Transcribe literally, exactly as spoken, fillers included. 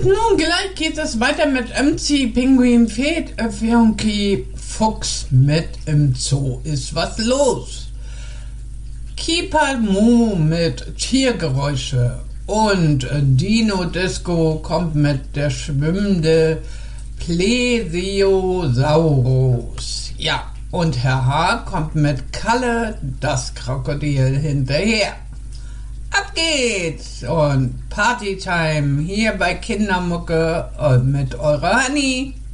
Nun, gleich geht es weiter mit M C Pinguin Fed, Funky Fuchs mit im Zoo. Ist was los? Keeper Mu mit Tiergeräusche und Dino Disco kommt mit der schwimmende Plesiosaurus. Ja, und Herr H. kommt mit Kalle, das Krokodil, hinterher. Ab geht's und Partytime hier bei Kindermucke und mit eurer Honey.